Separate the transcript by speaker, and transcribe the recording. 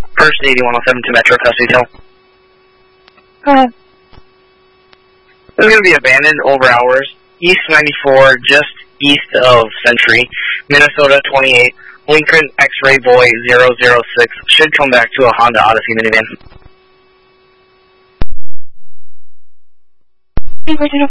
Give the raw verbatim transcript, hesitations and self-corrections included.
Speaker 1: First eighty-one oh seven to Metro, custody tail.
Speaker 2: Go ahead.
Speaker 1: This is going to be abandoned over hours. East ninety-four, just east of Century. Minnesota twenty-eight. Lincoln X-Ray Boy zero zero six. Should come back to a Honda Odyssey minivan.
Speaker 2: Virginia